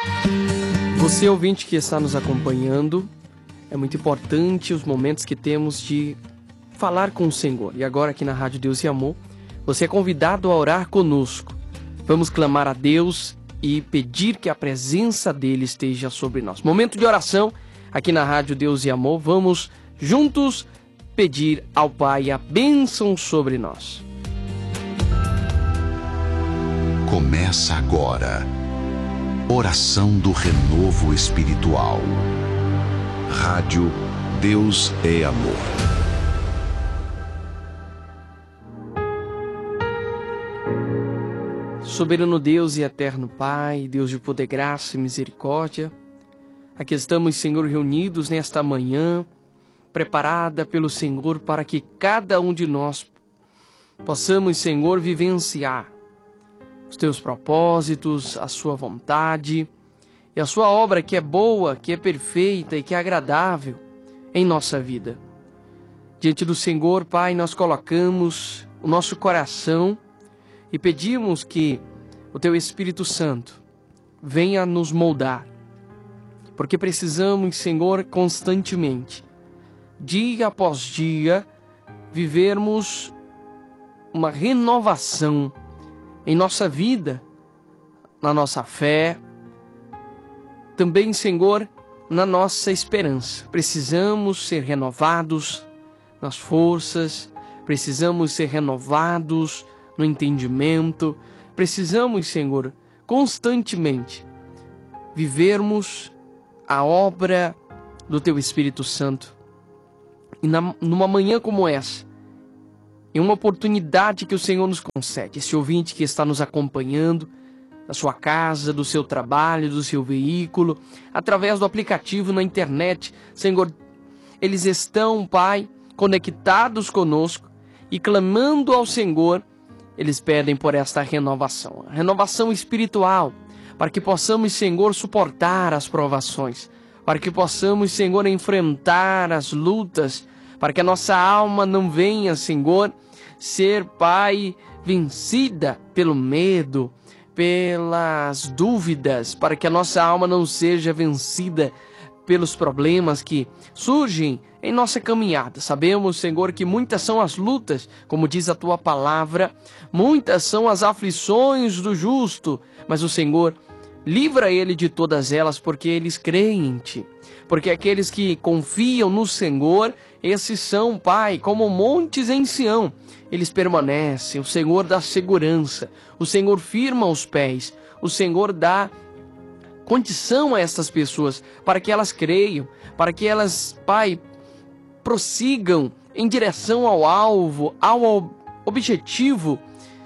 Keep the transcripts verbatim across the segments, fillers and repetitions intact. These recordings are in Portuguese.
Você, ouvinte que está nos acompanhando, é muito importante os momentos que temos de falar com o Senhor. E agora aqui na Rádio Deus e Amor, você é convidado a orar conosco. Vamos clamar a Deus e pedir que a presença dele esteja sobre nós. Momento de oração aqui na Rádio Deus e Amor. Vamos juntos pedir ao Pai a bênção sobre nós. Começa agora. Oração do Renovo Espiritual. Rádio Deus é Amor. Soberano Deus e eterno Pai, Deus de poder, graça e misericórdia, aqui estamos, Senhor, reunidos nesta manhã, preparada pelo Senhor para que cada um de nós possamos, Senhor, vivenciar os teus propósitos, a sua vontade e a sua obra que é boa, que é perfeita e que é agradável em nossa vida. Diante do Senhor, Pai, nós colocamos o nosso coração e pedimos que o teu Espírito Santo venha nos moldar, porque precisamos, Senhor, constantemente, dia após dia, vivermos uma renovação em nossa vida, na nossa fé, também, Senhor, na nossa esperança. Precisamos ser renovados nas forças, precisamos ser renovados no entendimento, precisamos, Senhor, constantemente vivermos a obra do Teu Espírito Santo. E na, numa manhã como essa, em uma oportunidade que o Senhor nos concede, esse ouvinte que está nos acompanhando, da sua casa, do seu trabalho, do seu veículo, através do aplicativo na internet, Senhor, eles estão, Pai, conectados conosco e clamando ao Senhor, eles pedem por esta renovação, a renovação espiritual, para que possamos, Senhor, suportar as provações, para que possamos, Senhor, enfrentar as lutas, para que a nossa alma não venha, Senhor, ser, Pai, vencida pelo medo, pelas dúvidas, para que a nossa alma não seja vencida pelos problemas que surgem em nossa caminhada. Sabemos, Senhor, que muitas são as lutas, como diz a Tua palavra, muitas são as aflições do justo, mas o Senhor livra ele de todas elas, porque eles creem em Ti. Porque aqueles que confiam no Senhor, esses são, Pai, como montes em Sião. Eles permanecem, o Senhor dá segurança, o Senhor firma os pés, o Senhor dá condição a essas pessoas para que elas creiam, para que elas, Pai, prossigam em direção ao alvo, ao objetivo.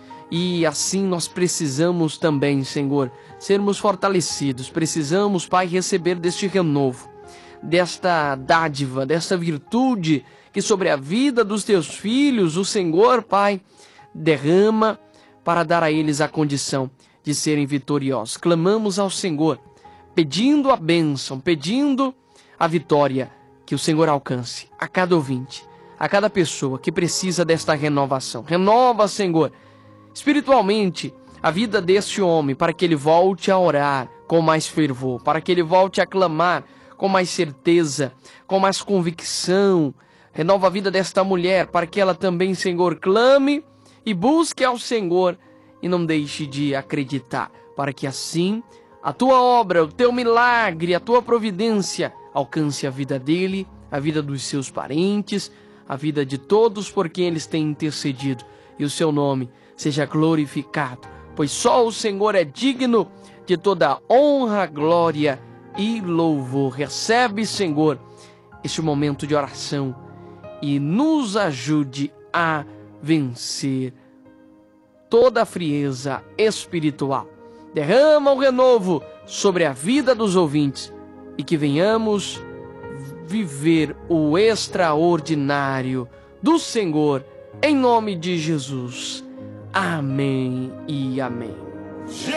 E assim nós precisamos também, Senhor, sermos fortalecidos. Precisamos, Pai, receber deste renovo, desta dádiva, desta virtude que sobre a vida dos Teus filhos, o Senhor, Pai, derrama para dar a eles a condição de serem vitoriosos. Clamamos ao Senhor, pedindo a bênção, pedindo a vitória, que o Senhor alcance a cada ouvinte, a cada pessoa que precisa desta renovação. Renova, Senhor, espiritualmente a vida deste homem, para que ele volte a orar com mais fervor, para que ele volte a clamar com mais certeza, com mais convicção. Renova a vida desta mulher, para que ela também, Senhor, clame e busque ao Senhor e não deixe de acreditar, para que assim a Tua obra, o Teu milagre, a Tua providência alcance a vida dele, a vida dos seus parentes, a vida de todos por quem eles têm intercedido, e o Seu nome seja glorificado, pois só o Senhor é digno de toda honra, glória e louvor. Recebe, Senhor, este momento de oração e nos ajude a vencer toda a frieza espiritual. Derrama o renovo sobre a vida dos ouvintes e que venhamos viver o extraordinário do Senhor, em nome de Jesus. Amém e amém.